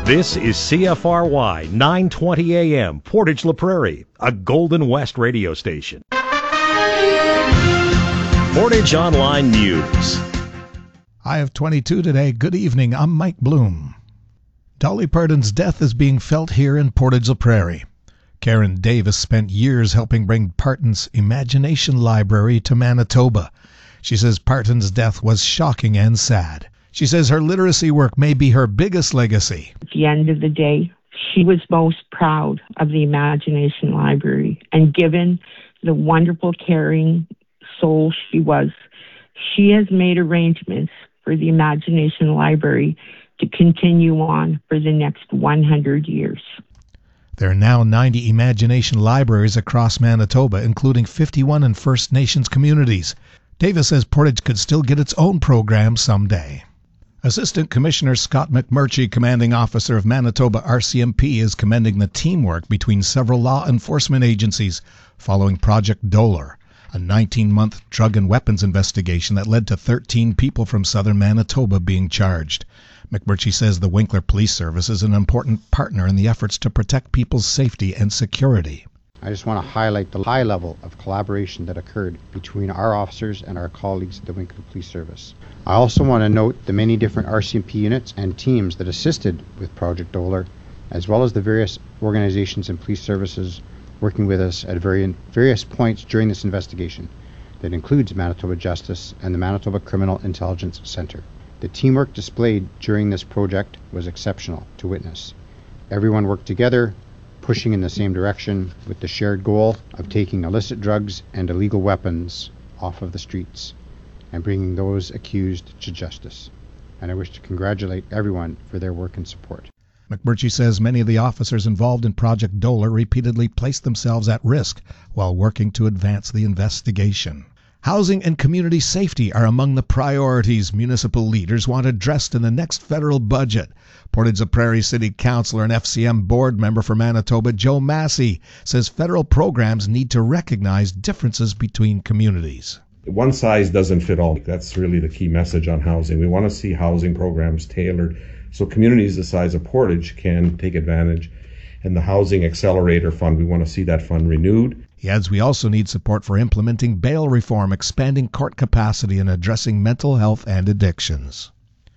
This is CFRY 920 AM, Portage La Prairie, a Golden West radio station. Portage Online News. I have 22 today. Good evening. I'm Mike Bloom. Dolly Parton's death is being felt here in Portage La Prairie. Karen Davis spent years helping bring Parton's Imagination Library to Manitoba. She says Parton's death was shocking and sad. She says her literacy work may be her biggest legacy. At the end of the day, she was most proud of the Imagination Library, and given the wonderful, caring soul she was, she has made arrangements for the Imagination Library to continue on for the next 100 years. There are now 90 Imagination Libraries across Manitoba, including 51 in First Nations communities. Davis says Portage could still get its own program someday. Assistant Commissioner Scott McMurchie, commanding officer of Manitoba RCMP, is commending the teamwork between several law enforcement agencies following Project Dolar, a 19-month drug and weapons investigation that led to 13 people from southern Manitoba being charged. McMurchie says the Winkler Police Service is an important partner in the efforts to protect people's safety and security. I just want to highlight the high level of collaboration that occurred between our officers and our colleagues at the Winkler Police Service. I also want to note the many different RCMP units and teams that assisted with Project Dolar, as well as the various organizations and police services working with us at various points during this investigation. That includes Manitoba Justice and the Manitoba Criminal Intelligence Centre. The teamwork displayed during this project was exceptional to witness. Everyone worked together, pushing in the same direction with the shared goal of taking illicit drugs and illegal weapons off of the streets and bringing those accused to justice. And I wish to congratulate everyone for their work and support. McMurchie says many of the officers involved in Project Dolar repeatedly placed themselves at risk while working to advance the investigation. Housing and community safety are among the priorities municipal leaders want addressed in the next federal budget. Portage La Prairie City Councilor and FCM board member for Manitoba, Joe Massey, says federal programs need to recognize differences between communities. One size doesn't fit all. That's really the key message on housing. We want to see housing programs tailored so communities the size of Portage can take advantage. And the Housing Accelerator Fund, we want to see that fund renewed. He adds we also need support for implementing bail reform, expanding court capacity, and addressing mental health and addictions.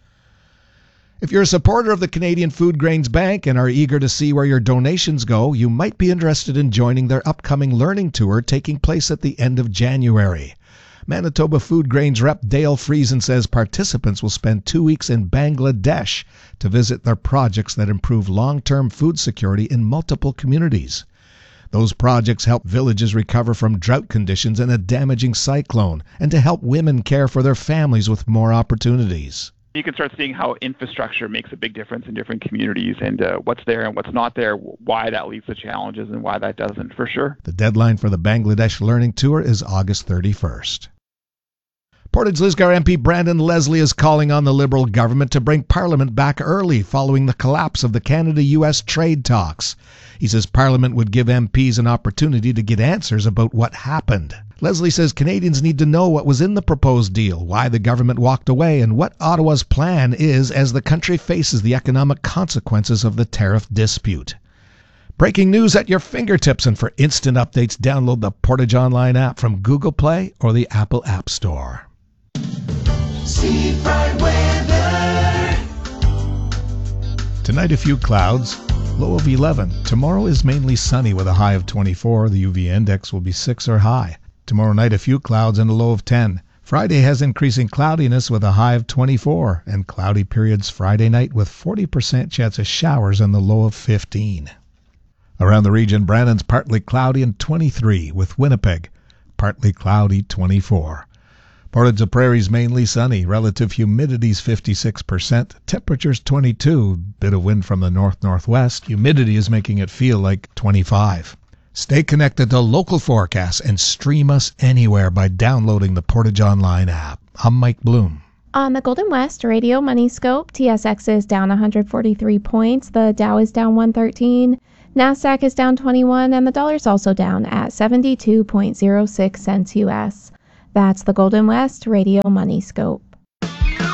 If you're a supporter of the Canadian Food Grains Bank and are eager to see where your donations go, you might be interested in joining their upcoming learning tour taking place at the end of January. Manitoba Food Grains rep Dale Friesen says participants will spend 2 weeks in Bangladesh to visit their projects that improve long-term food security in multiple communities. Those projects help villages recover from drought conditions and a damaging cyclone, and to help women care for their families with more opportunities. You can start seeing how infrastructure makes a big difference in different communities and what's there and what's not there, why that leads to challenges and why that doesn't, for sure. The deadline for the Bangladesh Learning Tour is August 31st. Portage Lisgar MP Brandon Leslie is calling on the Liberal government to bring Parliament back early following the collapse of the Canada-US trade talks. He says Parliament would give MPs an opportunity to get answers about what happened. Leslie says Canadians need to know what was in the proposed deal, why the government walked away, and what Ottawa's plan is as the country faces the economic consequences of the tariff dispute. Breaking news at your fingertips, and for instant updates, download the Portage Online app from Google Play or the Apple App Store. Seafront weather. Tonight a few clouds, low of 11. Tomorrow is mainly sunny with a high of 24. The UV index will be 6 or high. Tomorrow night a few clouds and a low of 10. Friday has increasing cloudiness with a high of 24, and cloudy periods Friday night with 40% chance of showers and the low of 15. Around the region, Brandon's partly cloudy and 23, with Winnipeg partly cloudy 24. Portage La Prairie's mainly sunny. Relative humidity's 56%. Temperature's 22. Bit of wind from the north-northwest. Humidity is making it feel like 25. Stay connected to local forecasts and stream us anywhere by downloading the Portage Online app. I'm Mike Bloom. On the Golden West Radio Money Scope, TSX is down 143 points. The Dow is down 113. NASDAQ is down 21, and the dollar's also down at 72.06 cents U.S. That's the Golden West Radio Money Scope.